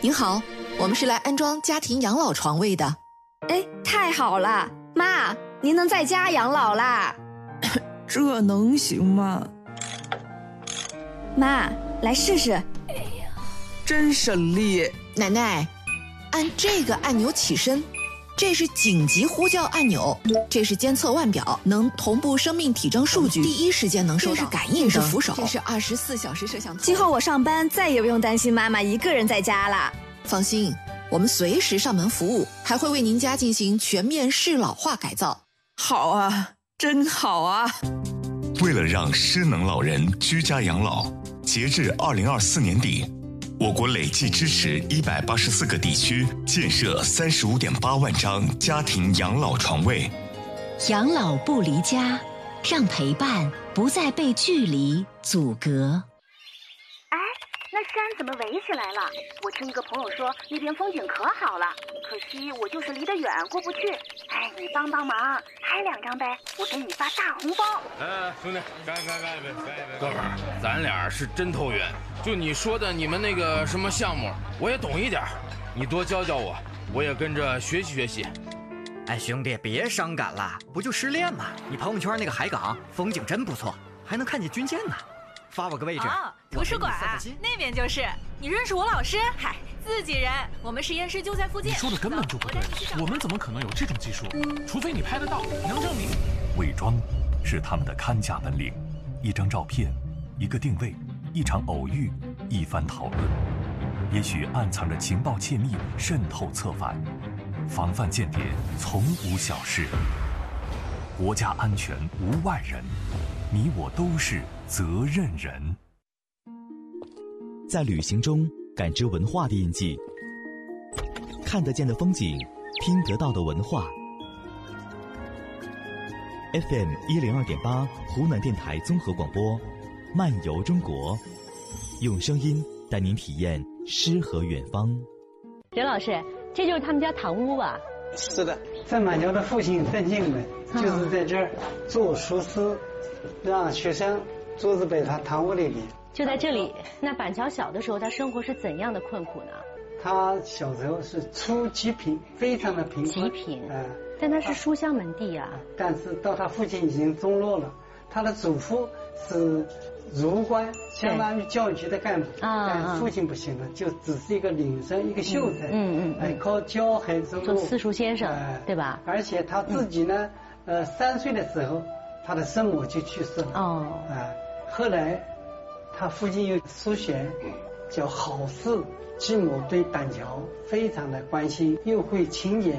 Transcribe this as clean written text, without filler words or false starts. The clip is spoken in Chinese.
您好，我们是来安装家庭养老床位的。 哎，太好了，妈，您能在家养老啦？ 这能行吗？ 妈，来试试。 真省力。 奶奶，按这个按钮起身，这是紧急呼叫按钮，这是监测腕表，能同步生命体征数据，第一时间能收到。这是感应灯，这是扶手，这是24小时摄像头。 今后我上班再也不用担心妈妈一个人在家了。 放心，我们随时上门服务，还会为您家进行全面适老化改造。 好啊，真好啊！ 为了让失能老人居家养老，截至2024年底，我国累计支持184个地区建设35.8万张家庭养老床位。 养老不离家，让陪伴不再被距离阻隔。 哎，那山怎么围起来了？我听一个朋友说那边风景可好了，可惜我就是离得远过不去。哎，你帮帮忙，拍2张呗，我给你发大红包。 哎，兄弟，干一杯！哥们儿，咱俩是真投缘。就你说的你们那个什么项目，我也懂一点，你多教教我，我也跟着学习学习。 哎，兄弟，别伤感了，不就失恋吗？你朋友圈那个海港风景真不错，还能看见军舰呢。发我个位置。 哦，图书馆啊，那边就是。你认识我老师？嗨，自己人，我们实验室就在附近。 你说的根本就不对，我们怎么可能有这种技术？除非你拍得到，能证明。 伪装是他们的看家本领，一张照片，一个定位，一场偶遇，一番讨论，也许暗藏着情报窃密渗透策反，防范间谍从无小事，国家安全无外人，你我都是责任人。 在旅行中感知文化的印记，看得见的风景，听得到的文化。FM 102.8湖南电台综合广播，漫游中国，用声音带您体验诗和远方。 刘老师，这就是他们家堂屋吧？ 是的，郑板桥的父亲邓敬本就是在这儿做书司，让学生住在他堂屋里面。 就在这里。那板桥小的时候，他生活是怎样的困苦呢？ 他小时候是初极贫，非常的贫困。 极贫，但他是书香门第啊。 但是到他父亲已经中落了，他的祖父是儒官，相当于教育局的干部，但父亲不行了，就只是一个领生，一个秀才，靠教孩子做私塾先生，对吧？ 而且他自己呢，3岁的时候，他的生母就去世了。后来他父亲有书贤，叫郝氏继母，对板桥非常的关心，又会勤俭。